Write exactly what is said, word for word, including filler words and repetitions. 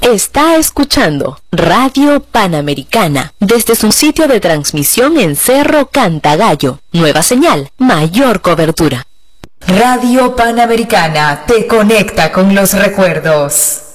Está escuchando Radio Panamericana desde su sitio de transmisión en Cerro Cantagallo. Nueva señal, mayor cobertura. Radio Panamericana te conecta con los recuerdos.